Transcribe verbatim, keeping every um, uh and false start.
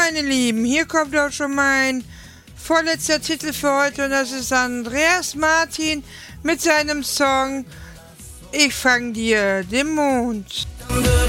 meine Lieben, hier kommt auch schon mein vorletzter Titel für heute und das ist Andreas Martin mit seinem Song Ich fang dir den Mond.